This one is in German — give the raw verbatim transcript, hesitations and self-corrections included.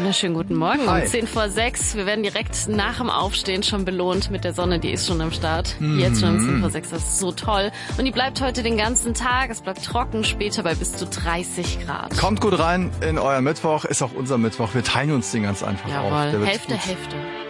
wunderschönen guten Morgen. Hi. Um zehn vor sechs. Wir werden direkt nach dem Aufstehen schon belohnt mit der Sonne. Die ist schon am Start. Mhm. Jetzt schon um zehn vor sechs. Das ist so toll. Und die bleibt heute den ganzen Tag. Es bleibt trocken, später bei bis zu dreißig Grad. Kommt gut rein in euer Mittwoch. Ist auch unser Mittwoch. Wir teilen uns den ganz einfach Jawohl. auf. Der wird Hälfte, gut. Hälfte.